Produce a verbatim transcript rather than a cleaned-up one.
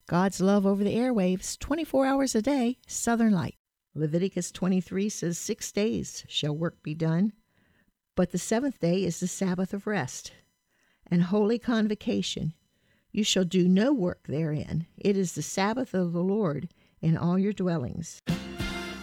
God's love over the airwaves, twenty-four hours a day, Southern Light. Leviticus twenty-three says, Six days shall work be done, but the seventh day is the Sabbath of rest and holy convocation. You shall do no work therein. It is the Sabbath of the Lord in all your dwellings.